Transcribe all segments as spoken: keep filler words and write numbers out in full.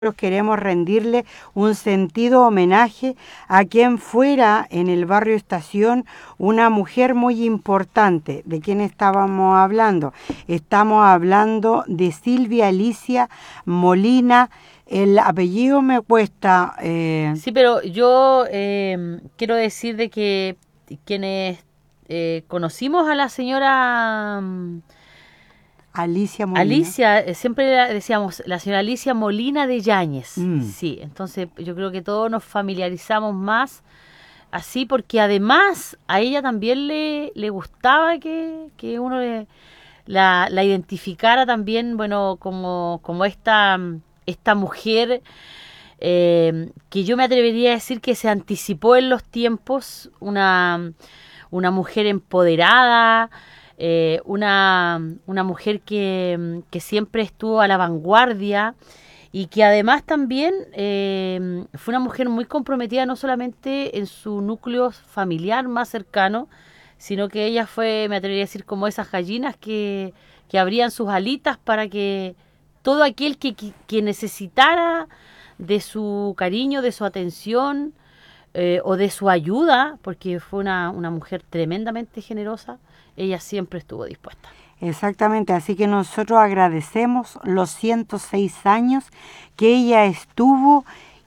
queremos rendirle un sentido homenaje a quien fuera en el barrio Estación una mujer muy importante. ¿De quién estábamos hablando? Estamos hablando de Silvia Alicia Molina. El apellido me cuesta... Eh... Sí, pero yo eh, quiero decir de que quienes eh, conocimos a la señora... Alicia Molina. Alicia, siempre decíamos, la señora Alicia Molina de Yáñez. Mm. Sí, entonces yo creo que todos nos familiarizamos más así, porque además a ella también le, le gustaba que, que uno le, la, la identificara también, bueno, como, como esta, esta mujer eh, que yo me atrevería a decir que se anticipó en los tiempos, una, una mujer empoderada, Eh, una, una mujer que, que siempre estuvo a la vanguardia y que además también eh, fue una mujer muy comprometida no solamente en su núcleo familiar más cercano, sino que ella fue, me atrevería a decir, como esas gallinas que, que abrían sus alitas para que todo aquel que, que, que necesitara de su cariño, de su atención eh, o de su ayuda, porque fue una, una mujer tremendamente generosa, ella siempre estuvo dispuesta. Exactamente, así que nosotros agradecemos los ciento seis años que ella estuvo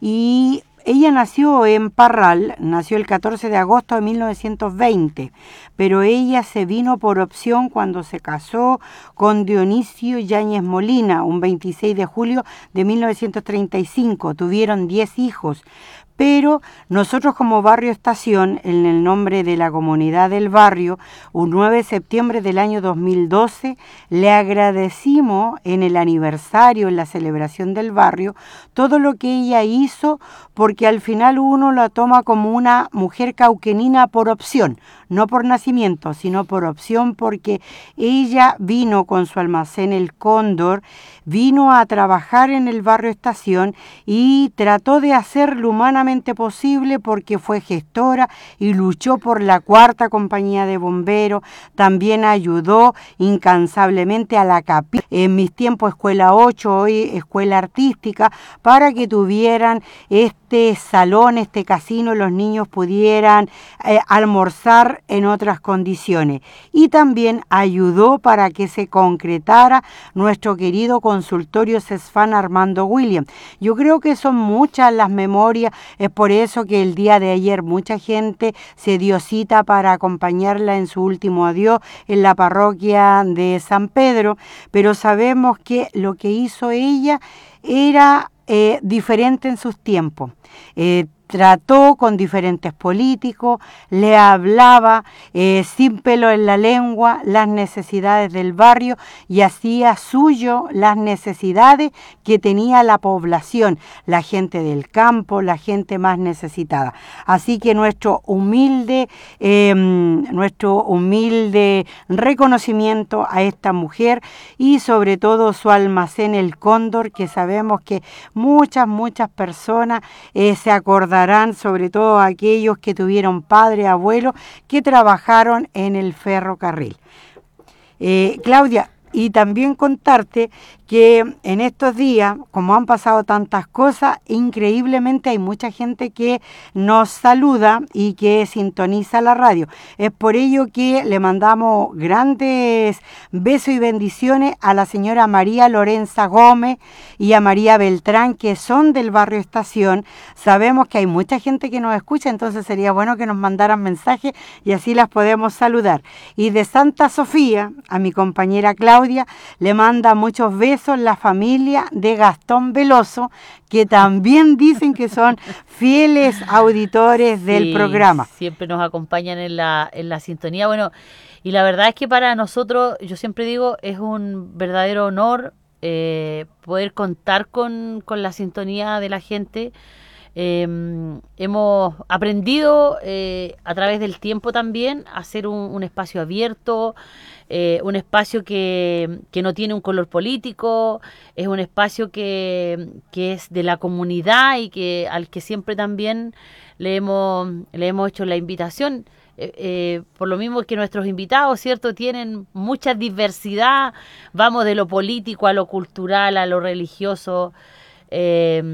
y ella nació en Parral, nació el catorce de agosto de mil novecientos veinte, pero ella se vino por opción cuando se casó con Dionisio Yáñez Molina, un veintiséis de julio de mil novecientos treinta y cinco. Tuvieron diez hijos. Pero nosotros como Barrio Estación, en el nombre de la comunidad del barrio, un nueve de septiembre del año dos mil doce, le agradecimos en el aniversario, en la celebración del barrio, todo lo que ella hizo, porque al final uno la toma como una mujer cauquenina por opción, no por nacimiento, sino por opción, porque ella vino con su almacén El Cóndor, vino a trabajar en el barrio Estación y trató de hacerlo humanamente posible porque fue gestora y luchó por la cuarta compañía de bomberos, también ayudó incansablemente a la CAPI, en mis tiempos Escuela ocho, hoy Escuela Artística, para que tuvieran este salón, este casino, los niños pudieran eh, almorzar en otras condiciones. Y también ayudó para que se concretara nuestro querido consultorio CESFAN Armando Williams. Yo creo que son muchas las memorias, es por eso que el día de ayer mucha gente se dio cita para acompañarla en su último adiós en la parroquia de San Pedro, pero sabemos que lo que hizo ella era eh, diferente en sus tiempos. Eh, Trató con diferentes políticos, le hablaba eh, sin pelo en la lengua las necesidades del barrio y hacía suyo las necesidades que tenía la población, la gente del campo, la gente más necesitada. Así que nuestro humilde, eh, nuestro humilde reconocimiento a esta mujer y sobre todo su almacén El Cóndor, que sabemos que muchas, muchas personas eh, se acordarán, sobre todo aquellos que tuvieron padre, abuelo, que trabajaron en el ferrocarril. Eh, Claudia, y también contarte que en estos días, como han pasado tantas cosas, increíblemente hay mucha gente que nos saluda y que sintoniza la radio. Es por ello que le mandamos grandes besos y bendiciones a la señora María Lorenza Gómez y a María Beltrán, que son del barrio Estación. Sabemos que hay mucha gente que nos escucha, entonces sería bueno que nos mandaran mensajes y así las podemos saludar. Y de Santa Sofía, a mi compañera Claudia, le manda muchos besos la familia de Gastón Veloso, que también dicen que son fieles auditores sí, del programa. Siempre nos acompañan en la, en la sintonía. Bueno, y la verdad es que para nosotros, yo siempre digo, es un verdadero honor eh, poder contar con, con la sintonía de la gente. Eh, hemos aprendido eh, a través del tiempo también a hacer un, un espacio abierto, eh, un espacio que, que no tiene un color político, es un espacio que, que es de la comunidad y que al que siempre también le hemos, le hemos hecho la invitación. Eh, eh, por lo mismo que nuestros invitados, ¿cierto?, tienen mucha diversidad, vamos de lo político a lo cultural, a lo religioso. Eh,